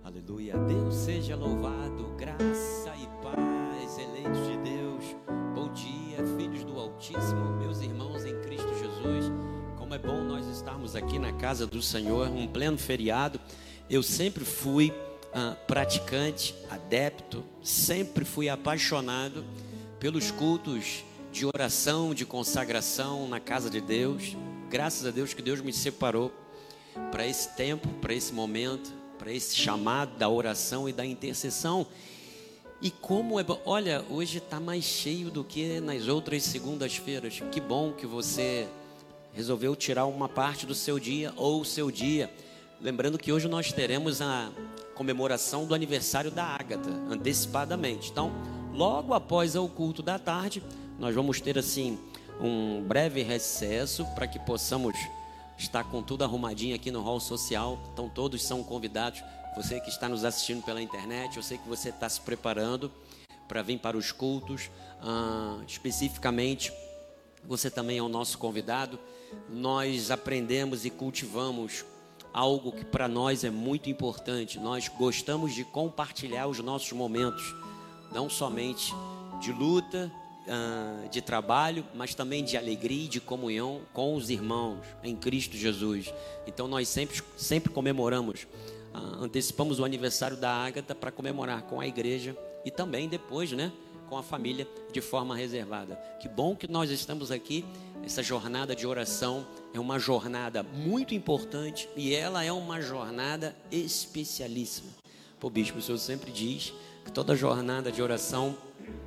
Aleluia, Deus seja louvado, graça e paz, eleitos de Deus. Bom dia, filhos do Altíssimo, meus irmãos em Cristo Jesus. Como é bom nós estarmos aqui na casa do Senhor, um pleno feriado. Eu sempre fui praticante, adepto, sempre fui apaixonado pelos cultos de oração, de consagração na casa de Deus. Graças a Deus que Deus me separou para esse tempo, para esse momento, para esse chamado da oração e da intercessão. E como é bom, olha, hoje está mais cheio do que nas outras segundas-feiras. Que bom que você resolveu tirar uma parte do seu dia ou o seu dia. Lembrando que hoje nós teremos a comemoração do aniversário da Ágata, antecipadamente. Então, logo após o culto da tarde, nós vamos ter assim um breve recesso para que possamos estar com tudo arrumadinho aqui no hall social. Então todos são convidados. Você que está nos assistindo pela internet, eu sei que você está se preparando para vir para os cultos. Especificamente, você também é o nosso convidado. Nós aprendemos e cultivamos algo que para nós é muito importante. Nós gostamos de compartilhar os nossos momentos, não somente de luta, de trabalho, mas também de alegria e de comunhão com os irmãos em Cristo Jesus. Então nós sempre comemoramos, antecipamos o aniversário da Ágata para comemorar com a igreja e também depois, com a família de forma reservada. Que bom que nós estamos aqui. Essa jornada de oração é uma jornada muito importante e ela é uma jornada especialíssima. Pô, bispo, o senhor sempre diz que toda jornada de oração,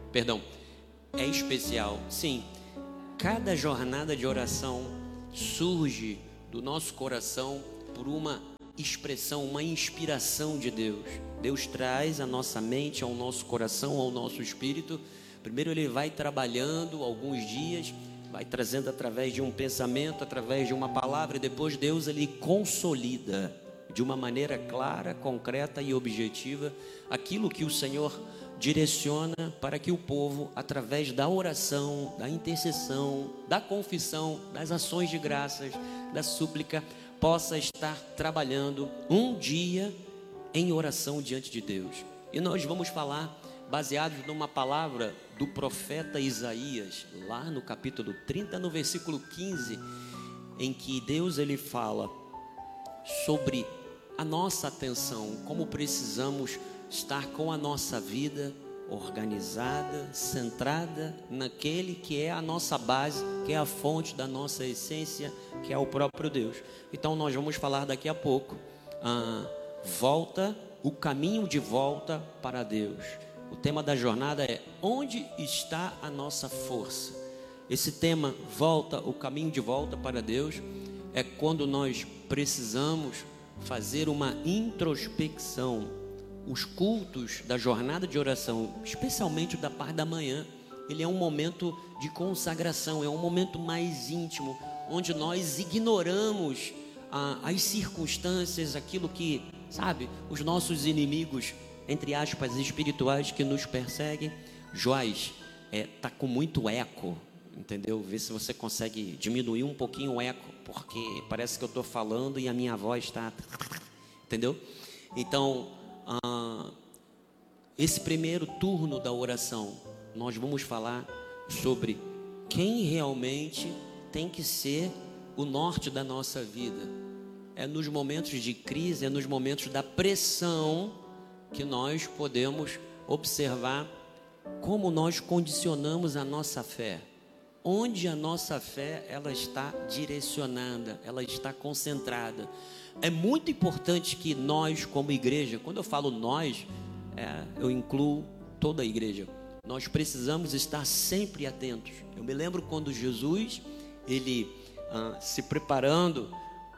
é especial. Sim, cada jornada de oração surge do nosso coração por uma expressão, uma inspiração de Deus. Deus traz à nossa mente, ao nosso coração, ao nosso espírito. Primeiro Ele vai trabalhando alguns dias, vai trazendo através de um pensamento, através de uma palavra, e depois Deus Ele consolida de uma maneira clara, concreta e objetiva aquilo que o Senhor direciona para que o povo, através da oração, da intercessão, da confissão, das ações de graças, da súplica, possa estar trabalhando um dia em oração diante de Deus. E nós vamos falar baseados numa palavra do profeta Isaías, lá no capítulo 30, no versículo 15, em que Deus ele fala sobre a nossa atenção, como precisamos estar com a nossa vida organizada, centrada naquele que é a nossa base, que é a fonte da nossa essência, que é o próprio Deus. Então nós vamos falar daqui a pouco o caminho de volta para Deus. O tema da jornada é: onde está a nossa força? Esse tema, o caminho de volta para Deus, é quando nós precisamos fazer uma introspecção. Os cultos da jornada de oração, especialmente da parte da manhã, ele é um momento de consagração, é um momento mais íntimo, onde nós ignoramos as circunstâncias, aquilo que, os nossos inimigos, entre aspas, espirituais que nos perseguem. Joás, tá com muito eco, entendeu? Vê se você consegue diminuir um pouquinho o eco, porque parece que eu estou falando e a minha voz está, entendeu? Então, esse primeiro turno da oração, nós vamos falar sobre quem realmente tem que ser o norte da nossa vida. É nos momentos de crise, é nos momentos da pressão que nós podemos observar como nós condicionamos a nossa fé. Onde a nossa fé ela está direcionada, ela está concentrada. É muito importante que nós, como igreja, quando eu falo nós, eu incluo toda a igreja. Nós precisamos estar sempre atentos. Eu me lembro quando Jesus, ele se preparando,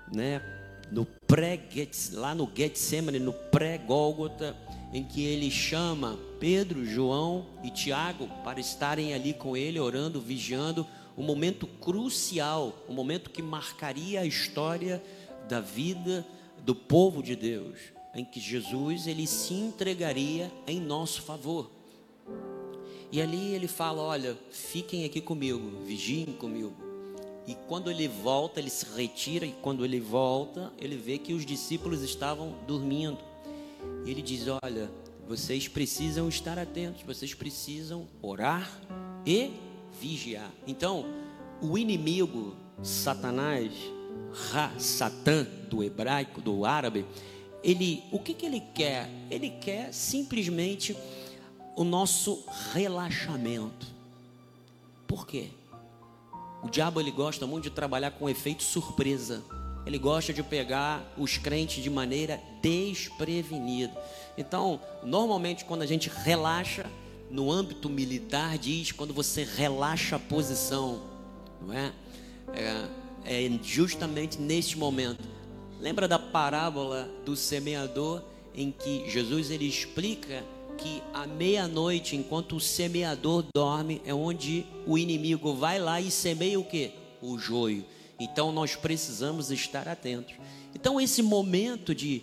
lá no Getsemane, no pré-Gólgota, em que ele chama Pedro, João e Tiago para estarem ali com ele, orando, vigiando, um momento crucial, um momento que marcaria a história da vida do povo de Deus, em que Jesus ele se entregaria em nosso favor. E ali ele fala: olha, fiquem aqui comigo, vigiem comigo. E quando ele volta, ele se retira, e quando ele volta, ele vê que os discípulos estavam dormindo. E ele diz: olha, vocês precisam estar atentos, vocês precisam orar e vigiar. Então, o inimigo, Satanás, Satã, do hebraico, do árabe, o que ele quer? Ele quer simplesmente o nosso relaxamento. Por quê? O diabo, ele gosta muito de trabalhar com efeito surpresa. Ele gosta de pegar os crentes de maneira desprevenida. Então, normalmente quando a gente relaxa, no âmbito militar diz, quando você relaxa a posição, não é? É justamente neste momento. Lembra da parábola do semeador, em que Jesus ele explica que à meia-noite, enquanto o semeador dorme, é onde o inimigo vai lá e semeia o quê? O joio. Então nós precisamos estar atentos. Então esse momento de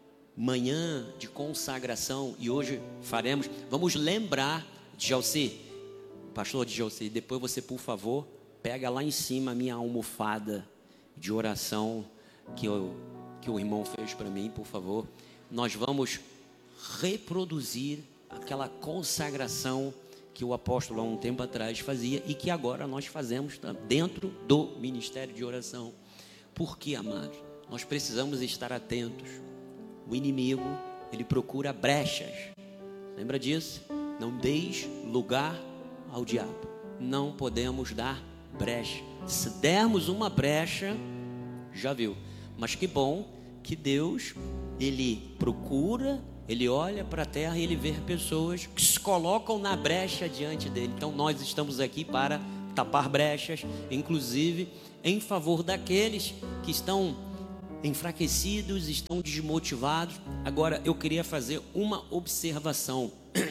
manhã, de consagração, e hoje vamos lembrar, Djalci, pastor Djalci, depois você, por favor, pega lá em cima a minha almofada de oração que o irmão fez para mim, por favor. Nós vamos reproduzir aquela consagração que o apóstolo há um tempo atrás fazia e que agora nós fazemos dentro do ministério de oração. Por quê, amados? Nós precisamos estar atentos. O inimigo, ele procura brechas. Lembra disso? Não deis lugar ao diabo. Não podemos dar brecha. Se dermos uma brecha, já viu. Mas que bom que Deus, ele procura, ele olha para a terra e ele vê pessoas que se colocam na brecha diante dele. Então nós estamos aqui para tapar brechas, inclusive em favor daqueles que estão enfraquecidos, estão desmotivados. Agora eu queria fazer uma observação.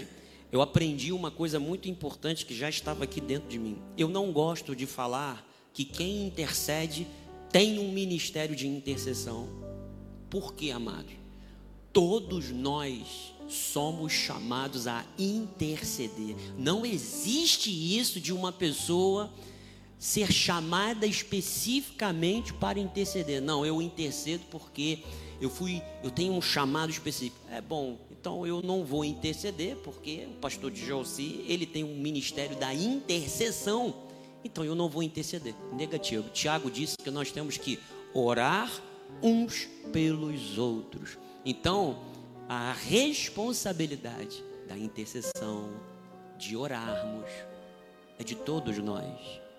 Eu aprendi uma coisa muito importante que já estava aqui dentro de mim. Eu não gosto de falar que quem intercede tem um ministério de intercessão. Por quê, amado? Todos nós somos chamados a interceder. Não existe isso de uma pessoa ser chamada especificamente para interceder. Não, eu intercedo porque eu tenho um chamado específico. É bom, então eu não vou interceder porque o pastor Djalci, ele tem um ministério da intercessão. Então eu não vou interceder. Negativo. Tiago disse que nós temos que orar uns pelos outros. Então, a responsabilidade da intercessão, de orarmos, é de todos nós,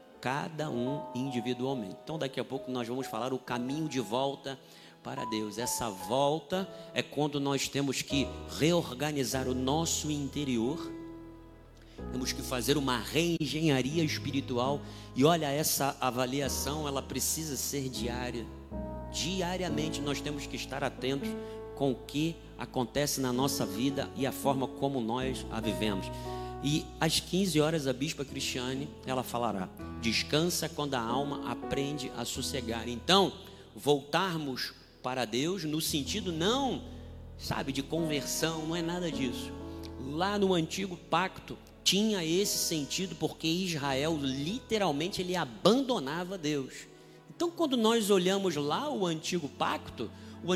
cada um individualmente. Então, daqui a pouco nós vamos falar o caminho de volta para Deus. Essa volta é quando nós temos que reorganizar o nosso interior, temos que fazer uma reengenharia espiritual. E olha, essa avaliação, ela precisa ser diária. Diariamente nós temos que estar atentos com o que acontece na nossa vida e a forma como nós a vivemos. E às 15 horas a bispa Cristiane, ela falará: descansa quando a alma aprende a sossegar. Então, voltarmos para Deus no sentido não, sabe, de conversão, não é nada disso. Lá no antigo pacto tinha esse sentido, porque Israel literalmente ele abandonava Deus. Então, quando nós olhamos lá o antigo pacto,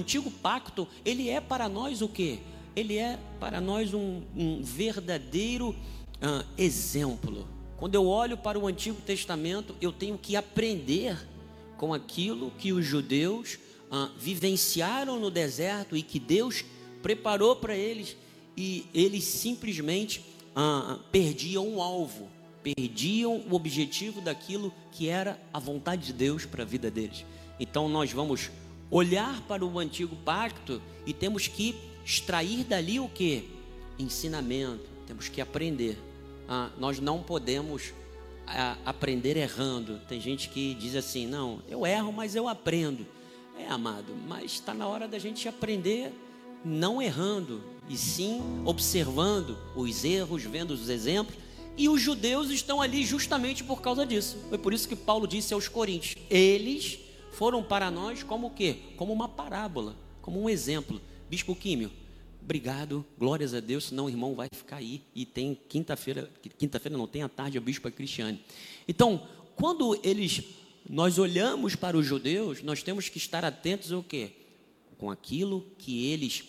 ele é para nós o quê? Ele é para nós um verdadeiro exemplo. Quando eu olho para o Antigo Testamento, eu tenho que aprender com aquilo que os judeus vivenciaram no deserto e que Deus preparou para eles, e eles simplesmente perdiam o alvo, perdiam o objetivo daquilo que era a vontade de Deus para a vida deles. Então nós vamos olhar para o antigo pacto e temos que extrair dali o que? Ensinamento. Temos que aprender. Nós não podemos aprender errando. Tem gente que diz assim: não, eu erro, mas eu aprendo. Amado, mas está na hora da gente aprender não errando, e sim observando os erros, vendo os exemplos. E os judeus estão ali justamente por causa disso. Foi por isso que Paulo disse aos Coríntios: eles foram para nós como o quê? Como uma parábola, como um exemplo. Bispo Químio, obrigado, glórias a Deus, senão o irmão vai ficar aí. E tem quinta-feira não, tem à tarde a bispa Cristiane. Então, quando nós olhamos para os judeus, nós temos que estar atentos ao quê? Com aquilo que eles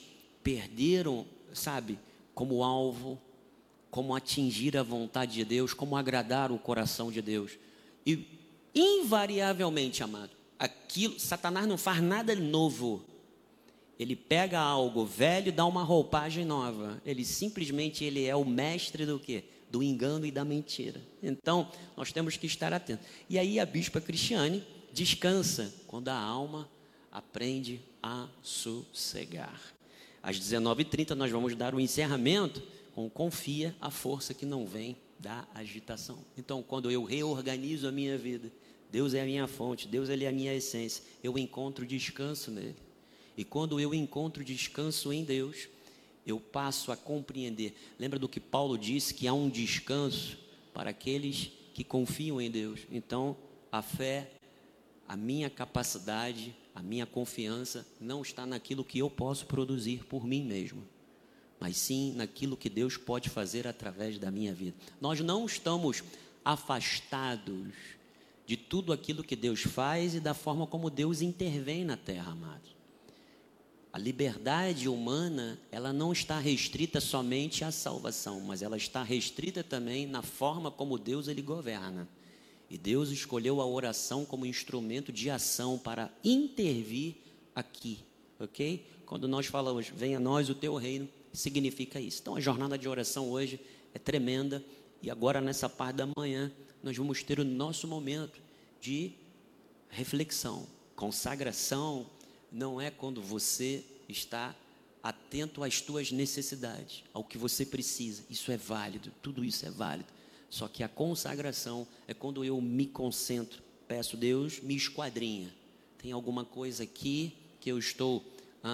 perderam, sabe, como alvo, como atingir a vontade de Deus, como agradar o coração de Deus. E invariavelmente, amado, aquilo, Satanás não faz nada novo. Ele pega algo velho e dá uma roupagem nova. Ele é o mestre do quê? Do engano e da mentira. Então, nós temos que estar atentos. E aí a bispa Cristiane descansa quando a alma aprende a sossegar. Às 19h30 nós vamos dar o encerramento com confia a força que não vem da agitação. Então, quando eu reorganizo a minha vida, Deus é a minha fonte, Deus ele é a minha essência, eu encontro descanso nele. E quando eu encontro descanso em Deus, eu passo a compreender. Lembra do que Paulo disse, que há um descanso para aqueles que confiam em Deus. Então, a fé, a minha capacidade, a minha confiança não está naquilo que eu posso produzir por mim mesmo, mas sim naquilo que Deus pode fazer através da minha vida. Nós não estamos afastados de tudo aquilo que Deus faz e da forma como Deus intervém na terra, amados. A liberdade humana, ela não está restrita somente à salvação, mas ela está restrita também na forma como Deus ele governa. E Deus escolheu a oração como instrumento de ação para intervir aqui, ok? Quando nós falamos, venha a nós o teu reino, significa isso. Então a jornada de oração hoje é tremenda. E agora nessa parte da manhã, nós vamos ter o nosso momento de reflexão. Consagração não é quando você está atento às tuas necessidades, ao que você precisa. Isso é válido, tudo isso é válido. Só que a consagração é quando eu me concentro, peço Deus, me esquadrinha. Tem alguma coisa aqui que eu estou,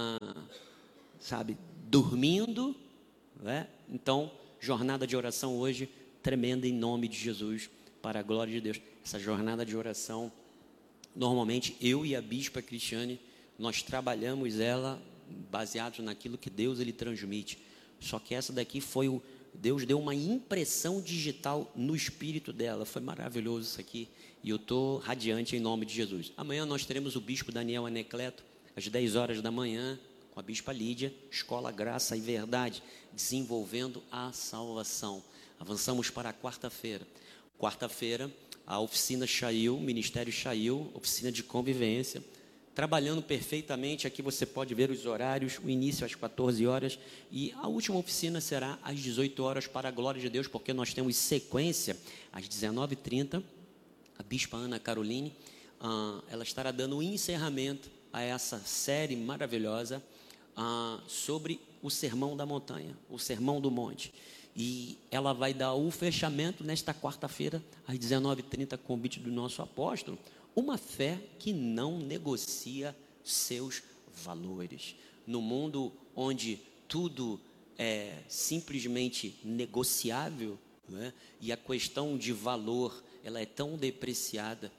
dormindo, né? Então, jornada de oração hoje, tremenda em nome de Jesus, para a glória de Deus. Essa jornada de oração, normalmente eu e a bispa Cristiane, nós trabalhamos ela baseados naquilo que Deus ele transmite. Só que essa daqui foi Deus deu uma impressão digital no espírito dela. Foi maravilhoso isso aqui. E eu estou radiante em nome de Jesus. Amanhã nós teremos o bispo Daniel Anecleto, às 10 horas da manhã, com a bispa Lídia, Escola Graça e Verdade, desenvolvendo a salvação. Avançamos para a quarta-feira. Quarta-feira, a oficina Chail, Ministério Chail, oficina de convivência, trabalhando perfeitamente. Aqui você pode ver os horários, o início às 14 horas e a última oficina será às 18 horas para a glória de Deus, porque nós temos sequência às 19h30. A bispa Ana Caroline, ela estará dando um encerramento a essa série maravilhosa sobre o Sermão da Montanha, o Sermão do Monte. E ela vai dar o fechamento nesta quarta-feira, às 19h30, convite do nosso apóstolo, uma fé que não negocia seus valores. No mundo onde tudo é simplesmente negociável, né? E a questão de valor, ela é tão depreciada,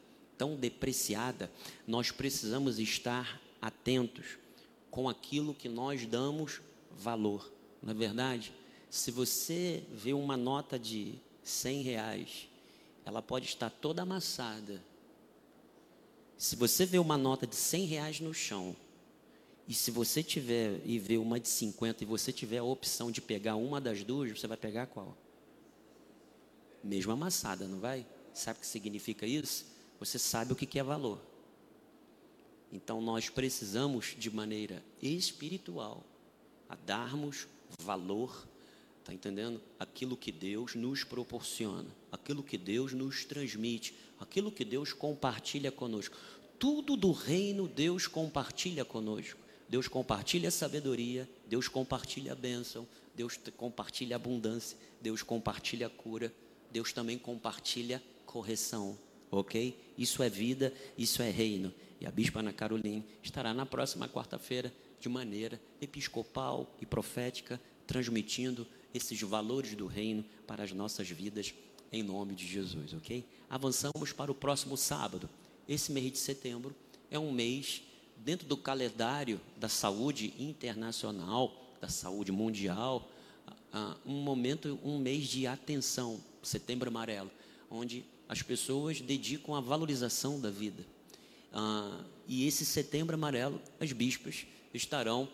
nós precisamos estar atentos com aquilo que nós damos valor. Não é verdade? Se você vê uma nota de R$100, ela pode estar toda amassada. Se você vê uma nota de R$100 no chão, e se você tiver e ver uma de 50 e você tiver a opção de pegar uma das duas, você vai pegar qual? Mesmo amassada, não vai? Sabe o que significa isso? Você sabe o que é valor. Então nós precisamos de maneira espiritual a darmos valor, tá entendendo? Aquilo que Deus nos proporciona, aquilo que Deus nos transmite, aquilo que Deus compartilha conosco. Tudo do reino Deus compartilha conosco. Deus compartilha a sabedoria, Deus compartilha a bênção, Deus compartilha a abundância, Deus compartilha a cura, Deus também compartilha correção, ok? Isso é vida, isso é reino. E a bispa Ana Caroline estará na próxima quarta-feira de maneira episcopal e profética, transmitindo esses valores do reino para as nossas vidas, em nome de Jesus, ok? Avançamos para o próximo sábado. Esse mês de setembro é um mês dentro do calendário da saúde internacional, da saúde mundial, um mês de atenção, Setembro Amarelo, onde as pessoas dedicam a valorização da vida. E esse Setembro Amarelo, as bispas estarão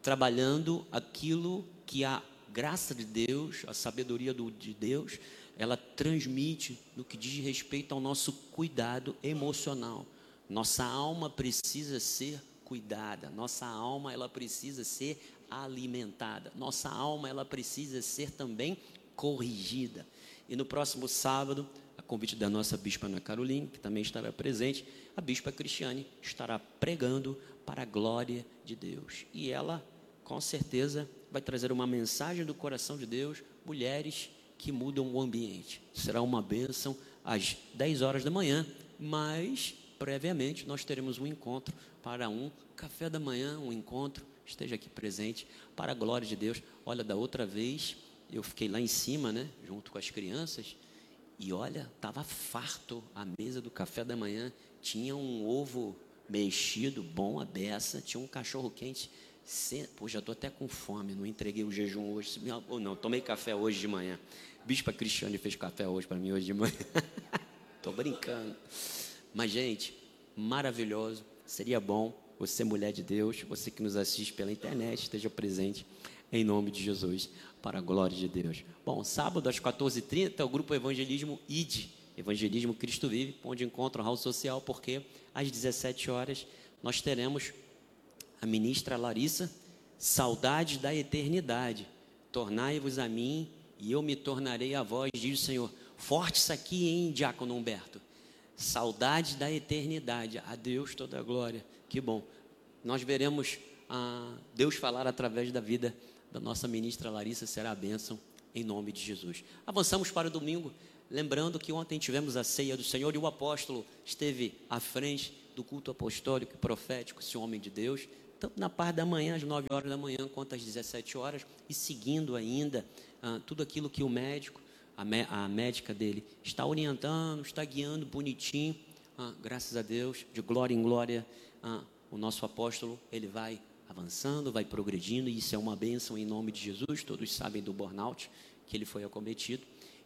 trabalhando aquilo que a graça de Deus, a sabedoria de Deus, ela transmite no que diz respeito ao nosso cuidado emocional. Nossa alma precisa ser cuidada, nossa alma ela precisa ser alimentada, nossa alma ela precisa ser também corrigida. E no próximo sábado, a convite da nossa bispa Ana Caroline, que também estará presente, a bispa Cristiane estará pregando para a glória de Deus. E ela, com certeza, vai trazer uma mensagem do coração de Deus, mulheres que mudam o ambiente. Será uma bênção às 10 horas da manhã, mas previamente nós teremos um encontro para um café da manhã, um encontro, esteja aqui presente, para a glória de Deus. Olha, da outra vez, eu fiquei lá em cima, né, junto com as crianças, e olha, estava farto a mesa do café da manhã, tinha um ovo mexido, bom a beça, tinha um cachorro quente, pô, já estou até com fome, não entreguei o jejum hoje, ou não, tomei café hoje de manhã, Bispa Cristiane fez café hoje para mim, hoje de manhã, estou brincando, mas gente, maravilhoso, seria bom você, mulher de Deus, você que nos assiste pela internet, esteja presente em nome de Jesus, para a glória de Deus. Bom, sábado às 14h30, o grupo Evangelismo ID, Evangelismo Cristo Vive, onde encontra o hall social, porque às 17 horas nós teremos a ministra Larissa, saudades da eternidade, tornai-vos a mim e eu me tornarei a vós, diz o Senhor. Forte isso aqui, hein, Diácono Humberto? Saudades da eternidade, a Deus toda a glória, que bom. Nós veremos Deus falar através da vida da nossa ministra Larissa, será a bênção em nome de Jesus. Avançamos para o domingo, lembrando que ontem tivemos a ceia do Senhor e o apóstolo esteve à frente do culto apostólico e profético, esse homem de Deus, tanto na parte da manhã, às 9 horas da manhã, quanto às 17 horas, e seguindo ainda tudo aquilo que o médico, a médica dele, está orientando, está guiando bonitinho, graças a Deus, de glória em glória, o nosso apóstolo, ele vai avançando, vai progredindo, e isso é uma bênção em nome de Jesus. Todos sabem do burnout que ele foi acometido,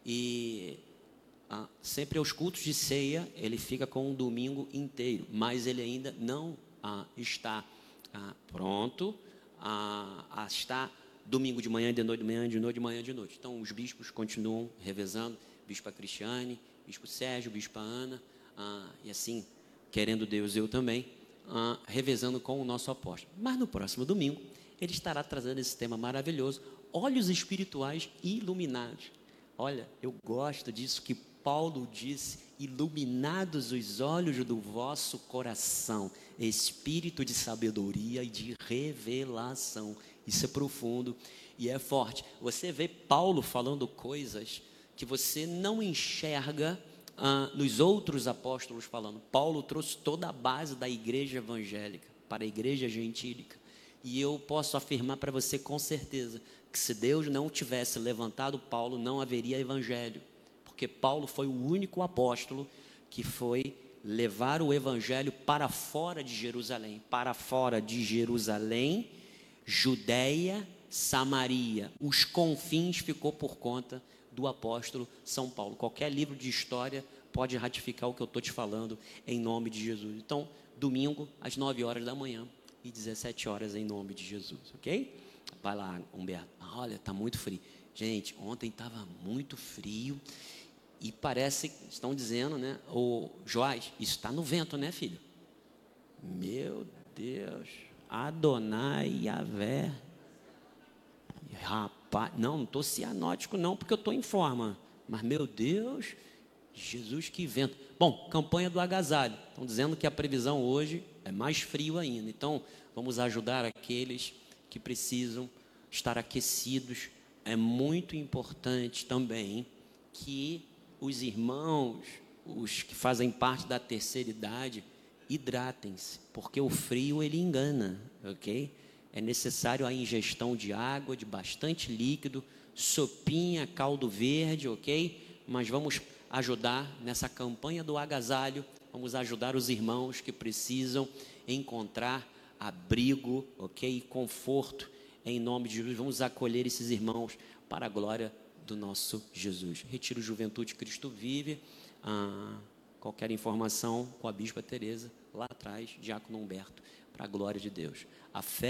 e sempre aos cultos de ceia, ele fica com um domingo inteiro, mas ele ainda não está pronto a estar domingo de manhã, de noite, de manhã, de noite, de manhã, de noite. Então, os bispos continuam revezando, Bispa Cristiane, Bispo Sérgio, Bispa Ana, e assim, querendo Deus, eu também, revezando com o nosso apóstolo. Mas no próximo domingo, ele estará trazendo esse tema maravilhoso, olhos espirituais iluminados. Olha, eu gosto disso que Paulo disse, iluminados os olhos do vosso coração, espírito de sabedoria e de revelação. Isso é profundo e é forte. Você vê Paulo falando coisas que você não enxerga nos outros apóstolos falando. Paulo trouxe toda a base da igreja evangélica para a igreja gentílica. E eu posso afirmar para você com certeza que se Deus não tivesse levantado Paulo, não haveria evangelho. Porque Paulo foi o único apóstolo que foi levar o evangelho para fora de Jerusalém. Para fora de Jerusalém, Judeia, Samaria. Os confins ficou por conta do apóstolo São Paulo. Qualquer livro de história pode ratificar o que eu estou te falando em nome de Jesus. Então, domingo às 9 horas da manhã e 17 horas em nome de Jesus, ok? Vai lá, Humberto. Olha, está muito frio. Gente, ontem estava muito frio e parece, estão dizendo, né? Ô, Joás, isso está no vento, né, filho? Meu Deus. Adonai Yahvé. Rapaz, não estou cianótico não, porque eu estou em forma. Mas, meu Deus, Jesus, que vento. Bom, campanha do agasalho. Estão dizendo que a previsão hoje é mais frio ainda. Então, vamos ajudar aqueles que precisam estar aquecidos. É muito importante também que os irmãos, os que fazem parte da terceira idade, hidratem-se, porque o frio ele engana, ok? É necessário a ingestão de água, de bastante líquido, sopinha, caldo verde, ok? Mas vamos ajudar nessa campanha do agasalho, vamos ajudar os irmãos que precisam encontrar abrigo, ok? E conforto, em nome de Jesus. Vamos acolher esses irmãos para a glória do nosso Jesus. Retiro Juventude Cristo Vive. Qualquer informação com a Bispa Teresa, lá atrás, Diácono Humberto, para a glória de Deus. A fé,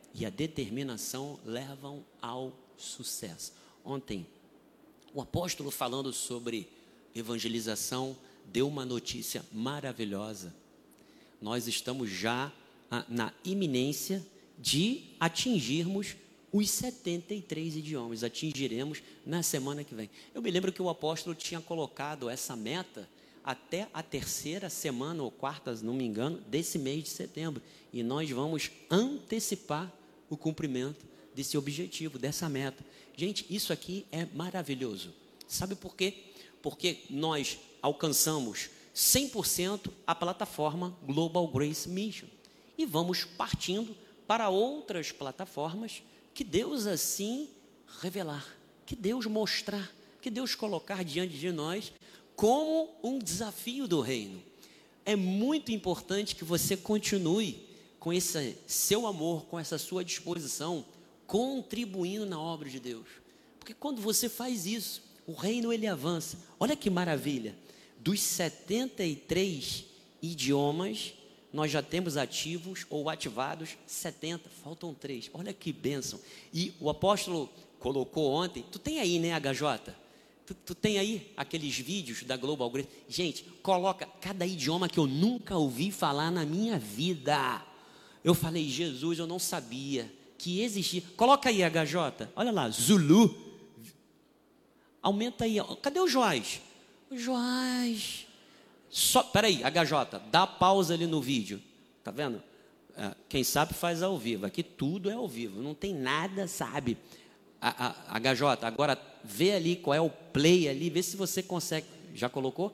e a determinação levam ao sucesso. Ontem, o apóstolo, falando sobre evangelização, deu uma notícia maravilhosa. Nós estamos já na iminência de atingirmos os 73 idiomas. Atingiremos na semana que vem. Eu me lembro que o apóstolo tinha colocado essa meta até a terceira semana ou quarta, se não me engano, desse mês de setembro. E nós vamos antecipar o cumprimento desse objetivo, dessa meta. Gente, isso aqui é maravilhoso. Sabe por quê? Porque nós alcançamos 100% a plataforma Global Grace Mission. E vamos partindo para outras plataformas que Deus assim revelar, que Deus mostrar, que Deus colocar diante de nós como um desafio do reino. É muito importante que você continue com esse seu amor, com essa sua disposição, contribuindo na obra de Deus. Porque quando você faz isso, o reino ele avança. Olha que maravilha. Dos 73 idiomas, nós já temos ativos ou ativados 70, faltam 3. Olha que bênção. E o apóstolo colocou ontem, tu tem aí, né, HJ? Tu tem aí aqueles vídeos da Global Grace? Gente, coloca cada idioma que eu nunca ouvi falar na minha vida. Eu falei, Jesus, eu não sabia que existia. Coloca aí, HJ, olha lá, Zulu. Aumenta aí, cadê o Joás? O Joás. Peraí, HJ, dá pausa ali no vídeo. Tá vendo? Quem sabe faz ao vivo. Aqui tudo é ao vivo, não tem nada, sabe? HJ, agora vê ali qual é o play ali, vê se você consegue. Já colocou?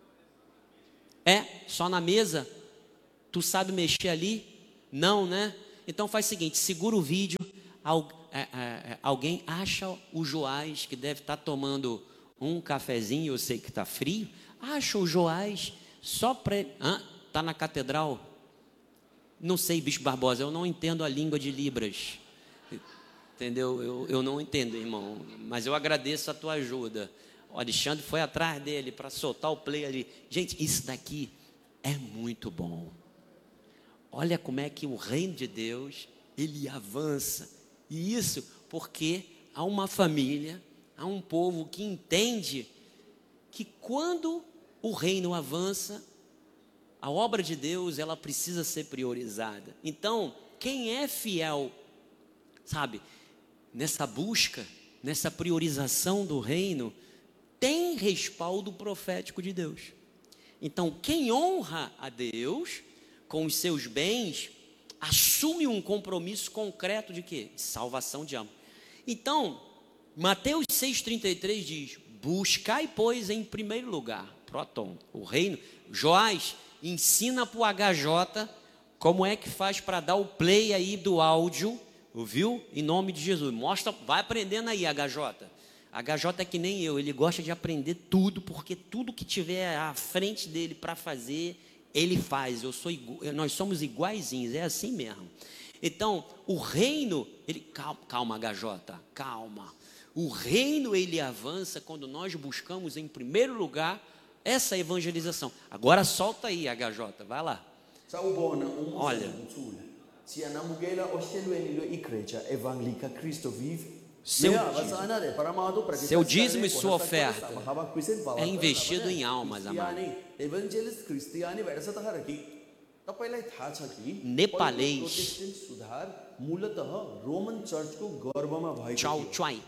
Só na mesa? Tu sabe mexer ali? Não, né? Então faz o seguinte, segura o vídeo, alguém acha o Joás, que deve estar tomando um cafezinho, eu sei que está frio, acha o Joás, só para... Está na catedral? Não sei, Bispo Barbosa, eu não entendo a língua de Libras. Entendeu? Eu não entendo, irmão, mas eu agradeço a tua ajuda. O Alexandre foi atrás dele para soltar o play ali. Gente, isso daqui é muito bom. Olha como é que o reino de Deus, ele avança. E isso porque há uma família, há um povo que entende que quando o reino avança, a obra de Deus, ela precisa ser priorizada. Então, quem é fiel, sabe, nessa busca, nessa priorização do reino, tem respaldo profético de Deus. Então, quem honra a Deus com os seus bens, assume um compromisso concreto de quê? De salvação de alma. Então, Mateus 6,33 diz, buscai, pois, em primeiro lugar, próton, o reino. Joás, ensina para o HJ como é que faz para dar o play aí do áudio, ouviu? Em nome de Jesus, mostra, vai aprendendo aí, HJ. HJ é que nem eu, ele gosta de aprender tudo, porque tudo que tiver à frente dele para fazer, ele faz. Nós somos iguaizinhos, é assim mesmo. Então, o reino, calma HJ, calma. O reino, ele avança quando nós buscamos em primeiro lugar essa evangelização. Agora solta aí, HJ, vai lá. Olha. Seu dízimo e sua oferta é investido em almas, amado. Nepalês. Chao Chuai.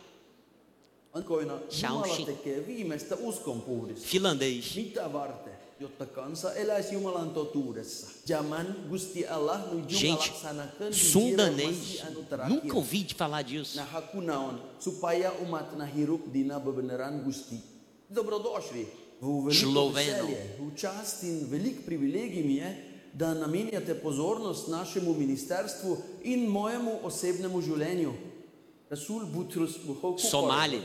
Finlandês. Gente, sundanês, nunca ouvi de falar disso. Esloveno. Da namenjate pozornost našemu ministerstvu in mojemu osebnemu življenju. Rasul Butrus Somali.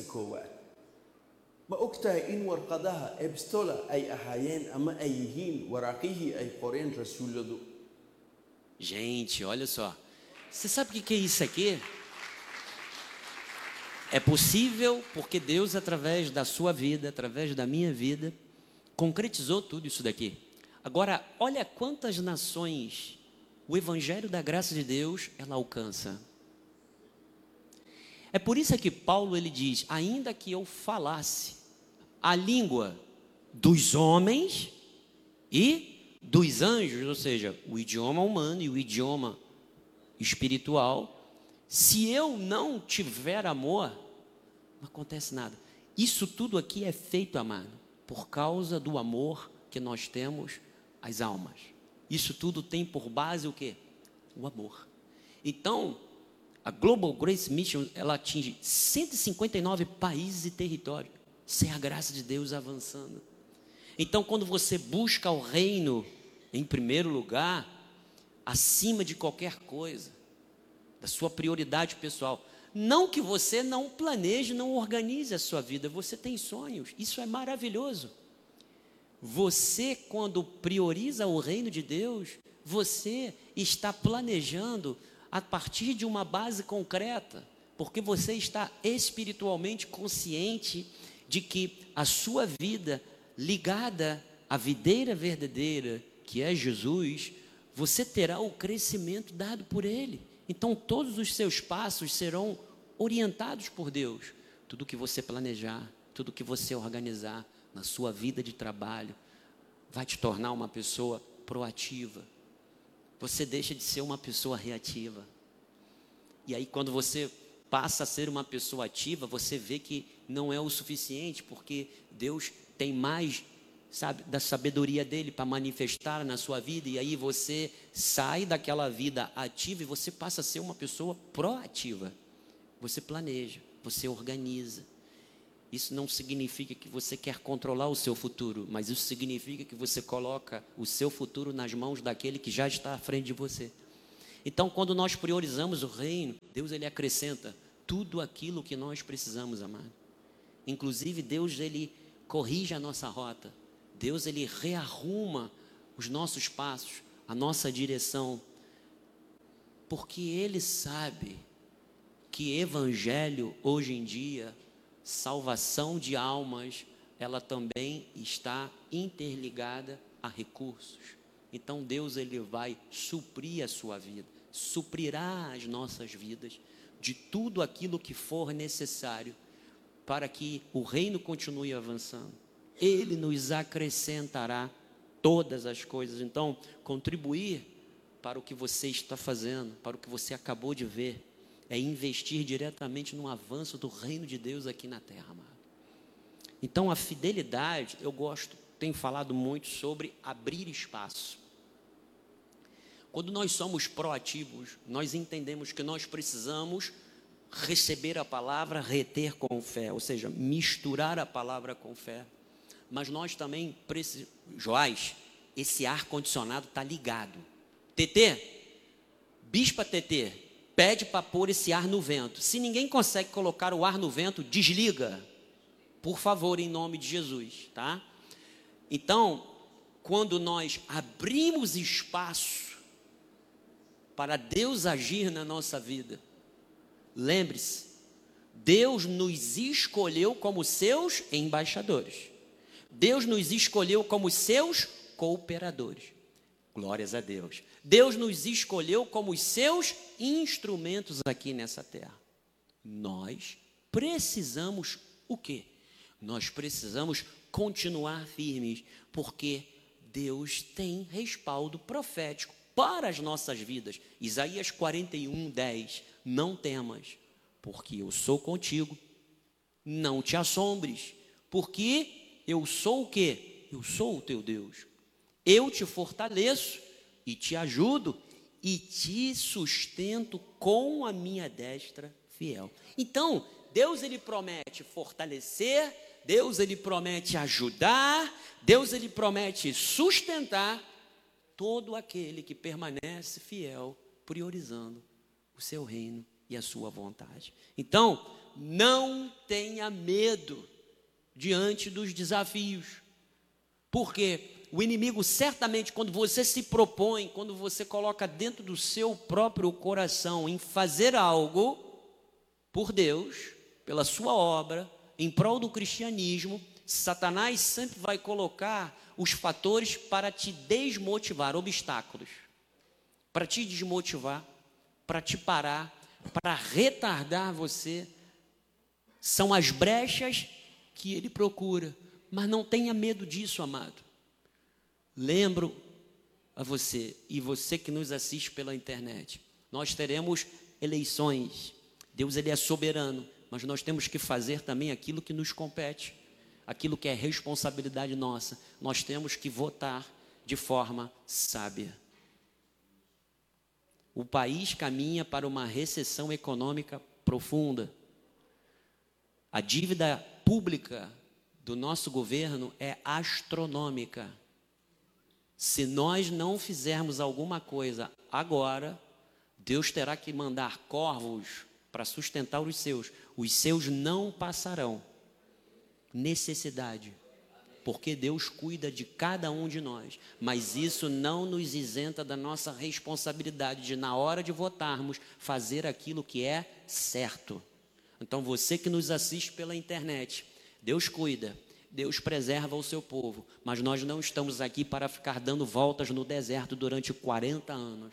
Ma ogtahay in warqadaha epistola ay ahaayeen ama ay yihiin waraaqihii ay qoreen rasuulladu. Gente, olha só. Você sabe o que é isso aqui? É possível porque Deus, através da sua vida, através da minha vida, concretizou tudo isso daqui. Agora, olha quantas nações o evangelho da graça de Deus, ela alcança. É por isso que Paulo ele diz: ainda que eu falasse a língua dos homens e dos anjos, ou seja, o idioma humano e o idioma espiritual, se eu não tiver amor, não acontece nada. Isso tudo aqui é feito, amado, por causa do amor que nós temos às almas. Isso tudo tem por base o quê? O amor. Então, a Global Grace Mission, ela atinge 159 países e territórios. Isso é a graça de Deus avançando. Então, quando você busca o reino em primeiro lugar, acima de qualquer coisa, da sua prioridade pessoal, não que você não planeje, não organize a sua vida, você tem sonhos, isso é maravilhoso. Você, quando prioriza o reino de Deus, você está planejando a partir de uma base concreta, porque você está espiritualmente consciente de que a sua vida ligada à videira verdadeira, que é Jesus, você terá o crescimento dado por Ele. Então todos os seus passos serão orientados por Deus. Tudo que você planejar, tudo que você organizar na sua vida de trabalho, vai te tornar uma pessoa proativa. Você deixa de ser uma pessoa reativa. E aí quando você passa a ser uma pessoa ativa, você vê que não é o suficiente, porque Deus tem mais, sabe, da sabedoria dele para manifestar na sua vida, e aí você sai daquela vida ativa e você passa a ser uma pessoa proativa. Você planeja, você organiza. Isso não significa que você quer controlar o seu futuro, mas isso significa que você coloca o seu futuro nas mãos daquele que já está à frente de você. Então, quando nós priorizamos o reino, Deus ele acrescenta tudo aquilo que nós precisamos, amado. Inclusive, Deus ele corrige a nossa rota. Deus ele rearruma os nossos passos, a nossa direção, porque Ele sabe que evangelho hoje em dia, salvação de almas, ela também está interligada a recursos. Então Deus ele vai suprir a sua vida, suprirá as nossas vidas de tudo aquilo que for necessário para que o reino continue avançando. Ele nos acrescentará todas as coisas. Então, contribuir para o que você está fazendo, para o que você acabou de ver, é investir diretamente no avanço do reino de Deus aqui na terra, amado. Então, a fidelidade, tenho falado muito sobre abrir espaço. Quando nós somos proativos, nós entendemos que nós precisamos receber a palavra, reter com fé, ou seja, misturar a palavra com fé. Mas nós também precisamos, Joás, esse ar-condicionado está ligado. TT, Bispa TT, pede para pôr esse ar no vento. Se ninguém consegue colocar o ar no vento, desliga. Por favor, em nome de Jesus, tá? Então, quando nós abrimos espaço para Deus agir na nossa vida, lembre-se, Deus nos escolheu como seus embaixadores. Deus nos escolheu como seus cooperadores. Glórias a Deus. Deus nos escolheu como os seus instrumentos aqui nessa terra. Nós precisamos o quê? Nós precisamos continuar firmes, porque Deus tem respaldo profético para as nossas vidas. Isaías 41:10, não temas, porque eu sou contigo. Não te assombres, porque eu sou o quê? Eu sou o teu Deus. Eu te fortaleço e te ajudo e te sustento com a minha destra fiel. Então, Deus ele promete fortalecer, Deus ele promete ajudar, Deus ele promete sustentar todo aquele que permanece fiel, priorizando o seu reino e a sua vontade. Então, não tenha medo diante dos desafios, porque o inimigo certamente, quando você se propõe, quando você coloca dentro do seu próprio coração em fazer algo por Deus, pela sua obra, em prol do cristianismo, Satanás sempre vai colocar os fatores para te desmotivar, obstáculos, para te desmotivar, para te parar, para retardar você. São as brechas que ele procura. Mas não tenha medo disso, amado. Lembro a você, e você que nos assiste pela internet, nós teremos eleições. Deus, ele é soberano, mas nós temos que fazer também aquilo que nos compete, aquilo que é responsabilidade nossa. Nós temos que votar de forma sábia. O país caminha para uma recessão econômica profunda. A dívida pública do nosso governo é astronômica. Se nós não fizermos alguma coisa agora, Deus terá que mandar corvos para sustentar os seus. Os seus não passarão necessidade, porque Deus cuida de cada um de nós. Mas isso não nos isenta da nossa responsabilidade de, na hora de votarmos, fazer aquilo que é certo. Então, você que nos assiste pela internet, Deus cuida, Deus preserva o seu povo, mas nós não estamos aqui para ficar dando voltas no deserto durante 40 anos.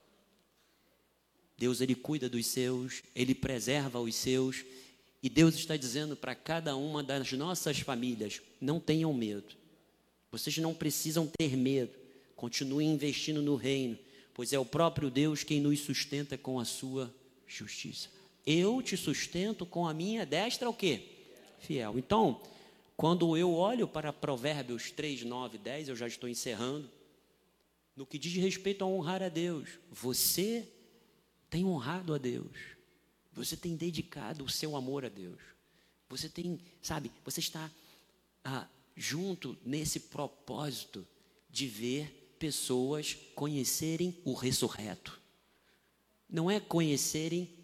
Deus, ele cuida dos seus, ele preserva os seus, e Deus está dizendo para cada uma das nossas famílias: não tenham medo, vocês não precisam ter medo, continuem investindo no reino, pois é o próprio Deus quem nos sustenta com a sua justiça. Eu te sustento com a minha destra, o quê? Fiel. Então, quando eu olho para Provérbios 3, 9, 10, eu já estou encerrando, no que diz respeito a honrar a Deus, você tem honrado a Deus, você tem dedicado o seu amor a Deus, você tem, sabe, você está junto nesse propósito de ver pessoas conhecerem o ressurreto. Não é conhecerem